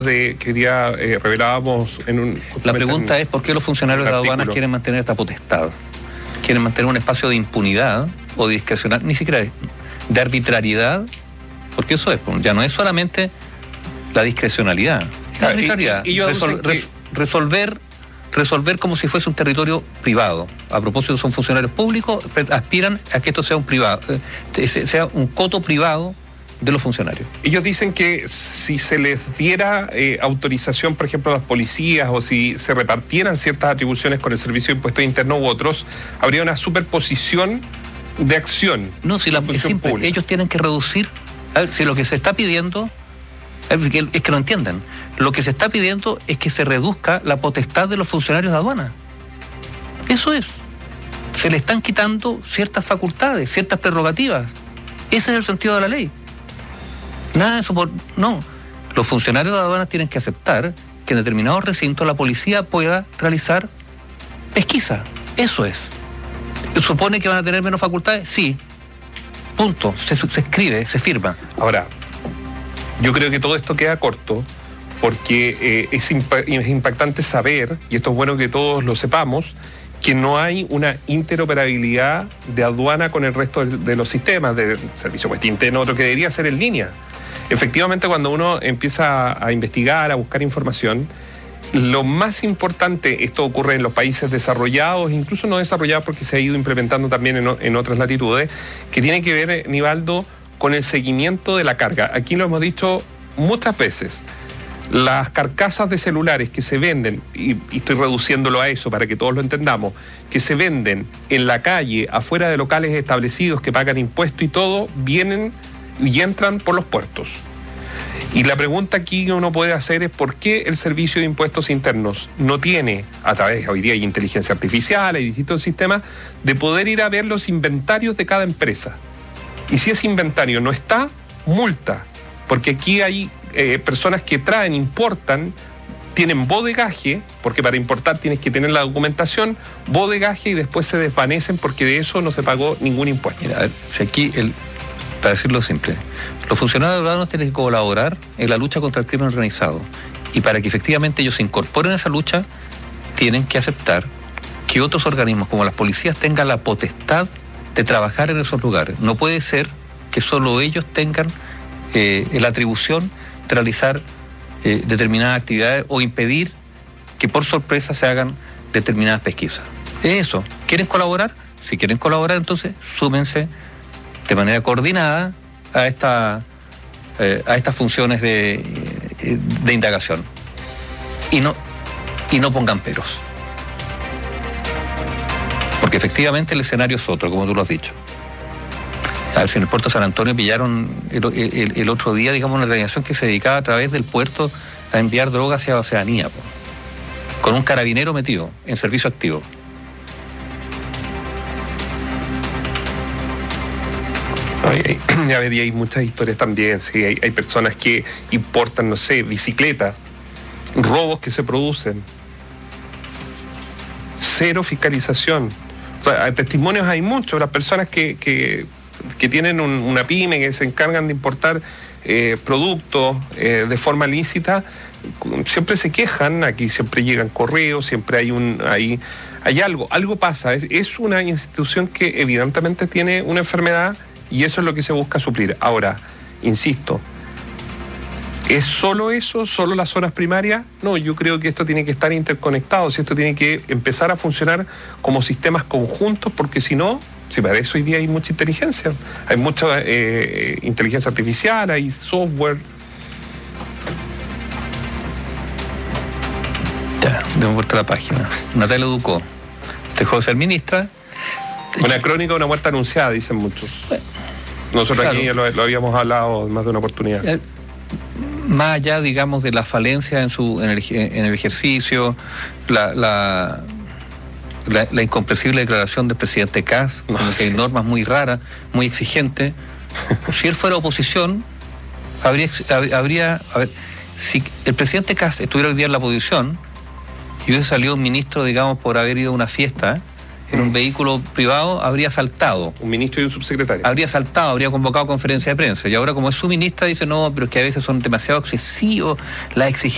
que hoy día revelábamos en un... La pregunta es: ¿por qué los funcionarios de aduanas quieren mantener esta potestad? Quieren mantener un espacio de impunidad o de discrecional, ni siquiera de arbitrariedad, porque eso es, ya no es solamente la discrecionalidad, es la arbitrariedad. Resolver como si fuese un territorio privado. A propósito, son funcionarios públicos, aspiran a que esto sea un privado, sea un coto privado de los funcionarios. Ellos dicen que si se les diera autorización, por ejemplo, a las policías, o si se repartieran ciertas atribuciones con el Servicio de Impuestos Internos u otros, habría una superposición de acción. No, si es simple, pública. Ellos tienen que reducir, si lo que se está pidiendo, es que lo entiendan, lo que se está pidiendo es que se reduzca la potestad de los funcionarios de aduana. Eso es. Se le están quitando ciertas facultades, ciertas prerrogativas. Ese es el sentido de la ley. Nada de eso no. Los funcionarios de aduanas tienen que aceptar que en determinados recintos la policía pueda realizar pesquisa. Eso es. ¿Supone que van a tener menos facultades? Sí. Punto. Se escribe, se firma. Ahora, yo creo que todo esto queda corto porque es impactante saber, y esto es bueno que todos lo sepamos, que no hay una interoperabilidad de aduana con el resto de los sistemas, del servicio puesto interno, otro que debería ser en línea. Efectivamente, cuando uno empieza a investigar, a buscar información, lo más importante, esto ocurre en los países desarrollados, incluso no desarrollados porque se ha ido implementando también en otras latitudes, que tiene que ver, Nivaldo, con el seguimiento de la carga. Aquí lo hemos dicho muchas veces. Las carcasas de celulares que se venden, y estoy reduciéndolo a eso para que todos lo entendamos, que se venden en la calle, afuera de locales establecidos que pagan impuestos y todo, vienen y entran por los puertos. Y la pregunta aquí que uno puede hacer es: ¿por qué el Servicio de Impuestos Internos no tiene, a través, hoy día hay inteligencia artificial, hay distintos sistemas, de poder ir a ver los inventarios de cada empresa? Y si ese inventario no está, multa. Porque aquí hay personas que traen, importan, tienen bodegaje, porque para importar tienes que tener la documentación, bodegaje, y después se desvanecen porque de eso no se pagó ningún impuesto. Mira, a ver, si aquí, para decirlo simple, los funcionarios de aduanas tienen que colaborar en la lucha contra el crimen organizado. Y para que efectivamente ellos se incorporen a esa lucha, tienen que aceptar que otros organismos como las policías tengan la potestad de trabajar en esos lugares. No puede ser que solo ellos tengan la atribución de realizar determinadas actividades o impedir que por sorpresa se hagan determinadas pesquisas. Es eso. ¿Quieren colaborar? Si quieren colaborar, entonces súmense de manera coordinada a estas funciones de indagación. Y no pongan peros. Porque efectivamente el escenario es otro, como tú lo has dicho. A ver, si en el puerto de San Antonio pillaron el otro día, digamos, una organización que se dedicaba a través del puerto a enviar drogas hacia Oceanía, con un carabinero metido en servicio activo. Hay muchas historias también, sí, hay personas que importan, no sé, bicicletas, robos que se producen, cero fiscalización. O sea, testimonios hay muchos, las personas que tienen una pyme, que se encargan de importar productos de forma lícita, siempre se quejan. Aquí siempre llegan correos, siempre hay algo pasa. Es una institución que evidentemente tiene una enfermedad y eso es lo que se busca suplir. Ahora, insisto, ¿es solo eso? ¿Solo las zonas primarias? No, yo creo que esto tiene que estar interconectado, si esto tiene que empezar a funcionar como sistemas conjuntos, porque si no, si para eso hoy día hay mucha inteligencia, hay mucha inteligencia artificial, hay software. Ya, demos vuelta a la página. Natalia Ducó dejó de ser ministra. Una crónica de una muerte anunciada, dicen muchos. Nosotros claro, aquí ya lo habíamos hablado en más de una oportunidad. Más allá, digamos, de la falencia en el ejercicio, la incomprensible declaración del presidente Kast, como que hay normas muy raras, muy exigentes. Si él fuera oposición, habría si el presidente Kast estuviera hoy día en la oposición y hubiese salido un ministro, digamos, por haber ido a una fiesta en un vehículo privado, habría saltado. Un ministro y un subsecretario. Habría saltado, habría convocado conferencia de prensa. Y ahora, como es su ministra, dice: no, pero es que a veces son demasiado excesivos las exigencias.